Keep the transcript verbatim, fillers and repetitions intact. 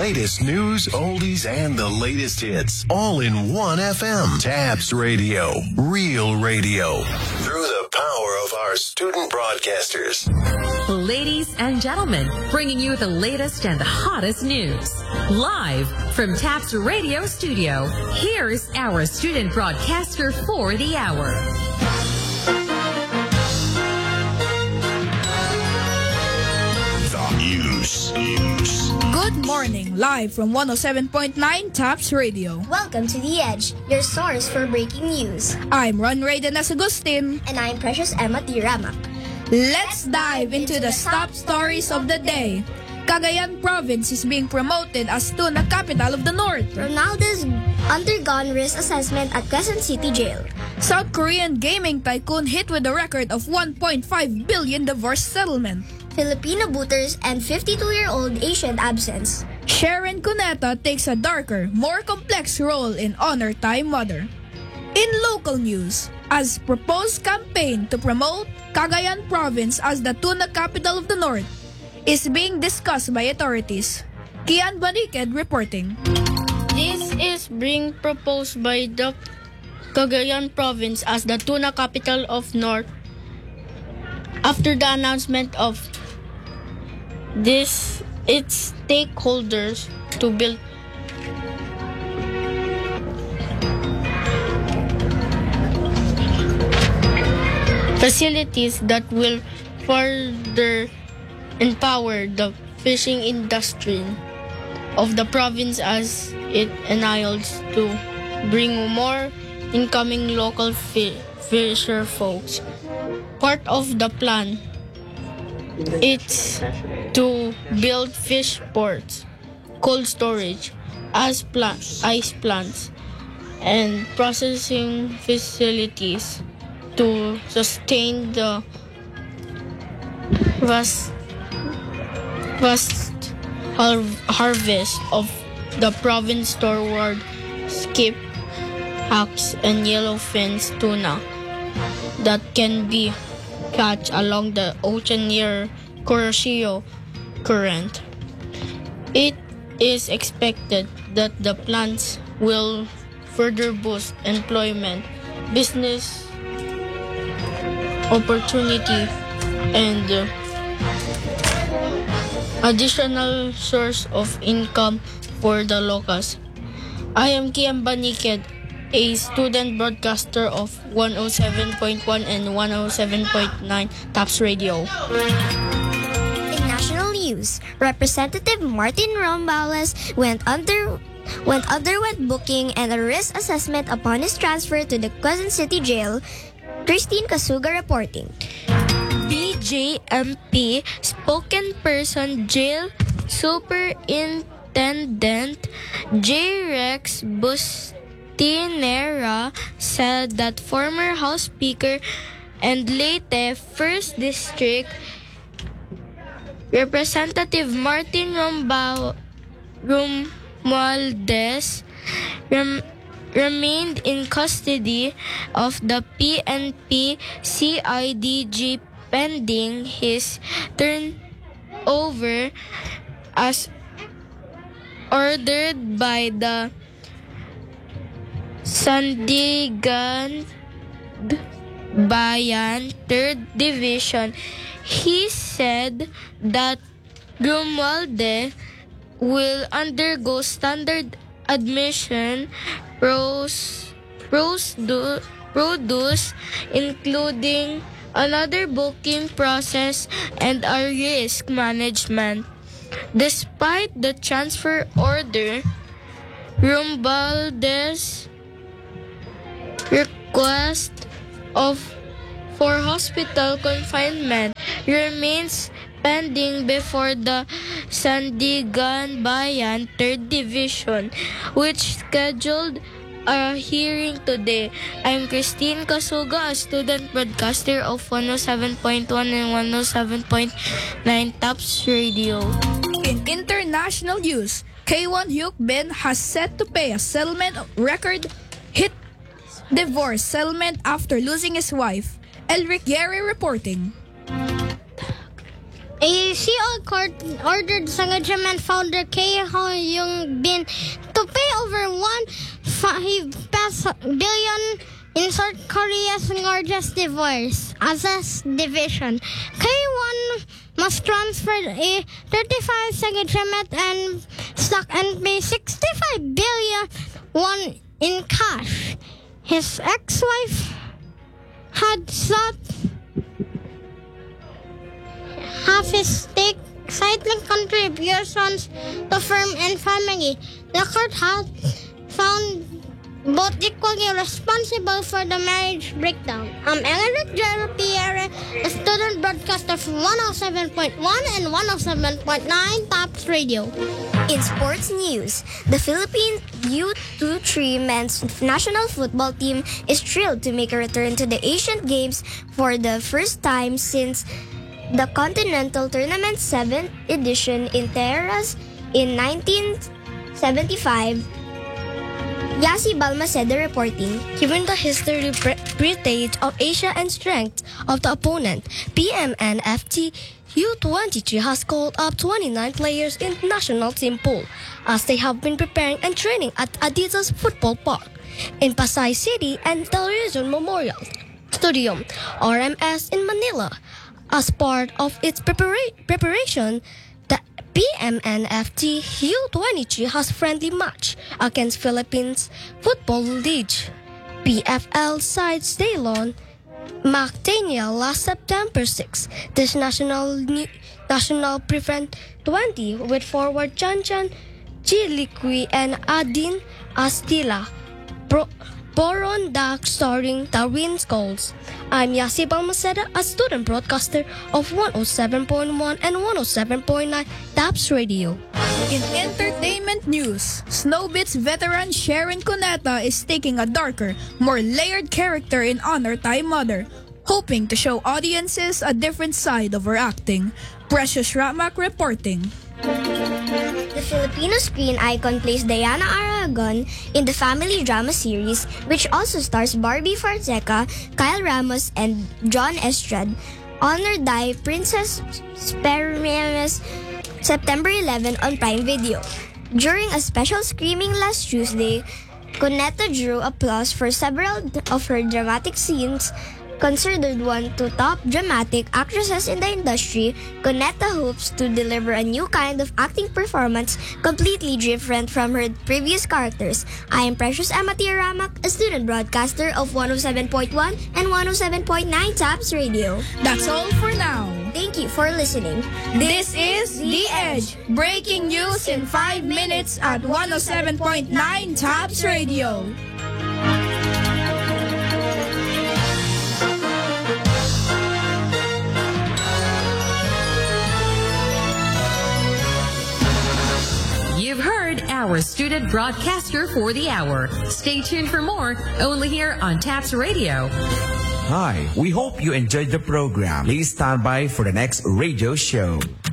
latest news, oldies, and the latest hits, all in one F M. Tabs Radio, real radio. Through the power of our student broadcasters. Ladies and gentlemen, bringing you the latest and hottest news. Live from Tabs Radio Studio, here's our student broadcaster for the hour. News. News. Good morning, live from one oh seven point nine Taps Radio. Welcome to The Edge, your source for breaking news. I'm Ron Reydenas Agustin. And I'm Precious Emma Tiramak. Let's dive into the top stories of the day. Cagayan Province is being promoted as tuna capital of the North. Ronaldo's undergone risk assessment at Quezon City Jail. South Korean gaming tycoon hit with a record of one point five billion divorce settlement. Filipino booters and fifty-two-year-old Asian absence. Sharon Cuneta takes a darker, more complex role in Honor Time Mother. In local news, as proposed campaign to promote Cagayan Province as the tuna capital of the North is being discussed by authorities. Kian Baniked reporting. This is being proposed by the Cagayan Province as the tuna capital of North after the announcement of this its stakeholders to build facilities that will further empower the fishing industry of the province as it enables to bring more incoming local fi- fisher folks. Part of the plan is to build fish ports, cold storage, ice, plant, ice plants, and processing facilities to sustain the vast, vast har- harvest of the province toward skip hacks and yellowfin tuna that can be caught along the ocean near Kuroshio Current. It is expected that the plants will further boost employment, business opportunity, and uh, additional source of income for the locals. I am Kian Baniked, a student broadcaster of one oh seven point one and one oh seven point nine Taps Radio. In national news, Representative Martin Rombales went under went underwent booking and a risk assessment upon his transfer to the Quezon City Jail. Christine Kasuga reporting. B J M P spoken person Jail Superintendent J. Rex Bustinera said that former House Speaker and Leyte First District Representative Martin Rombao, Romualdez rem, remained in custody of the P N P C I D G pending his turnover as ordered by the Sandigan Bayan third Division. He said that Romualdez will undergo standard admission pros, pros do, produce, including another booking process and a risk management. Despite the transfer order, Romualdez request of for hospital confinement remains pending before the Sandigan Bayan third Division, which scheduled a hearing today. I'm Christine Kasuga, a student broadcaster of one oh seven point one and one oh seven point nine Taps Radio. In international news, K one Hyuk Bin has set to pay a settlement record hit divorce settlement after losing his wife. Elric Yeri reporting. A C O court ordered Sangajament founder Kay Ho Young Bin to pay over one five billion in South Korea's largest divorce, Azaz division. Kay Won must transfer a thirty-five Sangajament and stock and pay sixty-five billion won in cash. His ex-wife had sought half his stake, citing contributions to firm and family. The court had found both equally responsible for the marriage breakdown. I'm Eleric Jero Pierre, a student broadcaster from one oh seven point one and one oh seven point nine Tops Radio. In sports news, the Philippine U twenty-three men's national football team is thrilled to make a return to the Asian Games for the first time since the Continental Tournament's seventh edition in Terras in nineteen seventy-five. Yasi Balmaceda reporting. Given the history, breadth of Asia and strength of the opponent, P M N F T U twenty-three has called up twenty-nine players in the national team pool as they have been preparing and training at Adidas Football Park in Pasay City and Television Memorial Stadium, R M S in Manila. As part of its prepara- preparation, the P M N F T U twenty-three has friendly match against Philippines Football League P F L side Ceylon Mactania last September sixth. This national national prevent twenty with forward Chanchan Chiliqui and Adin Astila Pro- Borondak starring Darwin's goals. I'm Yasi Balmaceda, a student broadcaster of one oh seven point one and one oh seven point nine Tops Radio. In entertainment news, Snowbit's veteran Sharon Cuneta is taking a darker, more layered character in Honor Thy Mother, hoping to show audiences a different side of her acting. Precious Ramak reporting. The Filipino screen icon plays Diana Aragon in the family drama series, which also stars Barbie Fonseca, Kyle Ramos, and John Estrad. Honor Thy Princess premieres September eleventh on Prime Video. During a special screening last Tuesday, Cuneta drew applause for several of her dramatic scenes. Considered one to top dramatic actresses in the industry, Cuneta hopes to deliver a new kind of acting performance completely different from her previous characters. I am Precious Amati Ramak, a student broadcaster of one oh seven point one and one oh seven point nine Tops Radio. That's all for now. Thank you for listening. This is The Edge, breaking news in five minutes at one oh seven point nine Tops Radio. You've heard our student broadcaster for the hour. Stay tuned for more, only here on Tops Radio. Hi, we hope you enjoyed the program. Please stand by for the next radio show.